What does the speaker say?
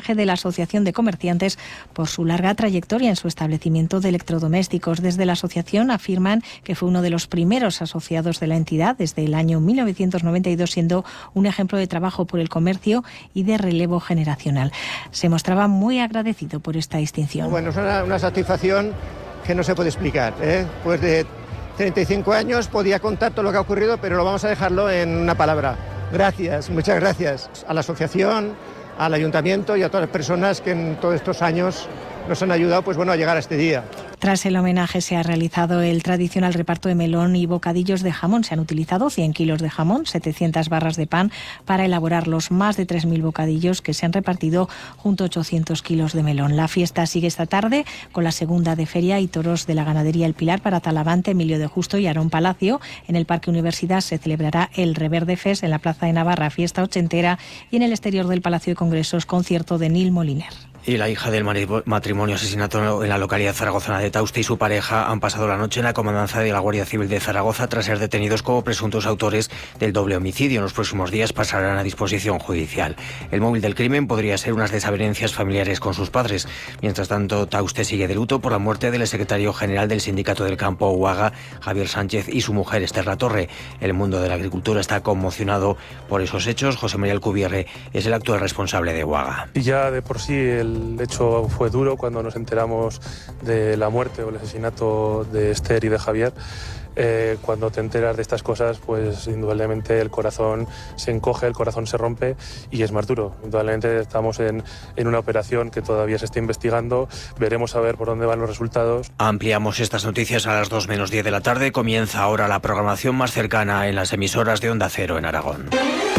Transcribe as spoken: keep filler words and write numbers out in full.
homenaje de la Asociación de Comerciantes por su larga trayectoria en su establecimiento de electrodomésticos. Desde la asociación afirman que fue uno de los primeros asociados de la entidad desde el año mil novecientos noventa y dos, siendo un ejemplo de trabajo por el comercio y de relevo generacional. Se mostraba muy agradecido por esta distinción. Bueno, es una, una satisfacción que no se puede explicar, ¿eh? Pues de treinta y cinco años podía contar todo lo que ha ocurrido, pero lo vamos a dejarlo en una palabra. Gracias, muchas gracias a la asociación, al ayuntamiento y a todas las personas que en todos estos años nos han ayudado, pues bueno, a llegar a este día. Tras el homenaje se ha realizado el tradicional reparto de melón y bocadillos de jamón. Se han utilizado cien kilos de jamón, setecientas barras de pan para elaborar los más de tres mil bocadillos que se han repartido junto a ochocientos kilos de melón. La fiesta sigue esta tarde con la segunda de feria y toros de la ganadería El Pilar para Talavante, Emilio de Justo y Aarón Palacio. En el Parque Universidad se celebrará el Reverde Fest, en la Plaza de Navarra fiesta ochentera y en el exterior del Palacio de Congresos concierto de Nil Moliner. Y la hija del matrimonio asesinato en la localidad zaragozana de Tauste y su pareja han pasado la noche en la comandancia de la Guardia Civil de Zaragoza tras ser detenidos como presuntos autores del doble homicidio. En los próximos días pasarán a disposición judicial. El móvil del crimen podría ser unas desavenencias familiares con sus padres. Mientras tanto, Tauste sigue de luto por la muerte del secretario general del Sindicato del Campo Uaga, Javier Sánchez, y su mujer Esther Latorre. El mundo de la agricultura está conmocionado por esos hechos. José María Alcubierre es el actual responsable de Uaga. Y ya de por sí el El hecho fue duro cuando nos enteramos de la muerte o el asesinato de Esther y de Javier. Eh, cuando te enteras de estas cosas, pues indudablemente el corazón se encoge, el corazón se rompe y es más duro. Indudablemente estamos en, en una operación que todavía se está investigando. Veremos a ver por dónde van los resultados. Ampliamos estas noticias a las dos menos diez de la tarde. Comienza ahora la programación más cercana en las emisoras de Onda Cero en Aragón.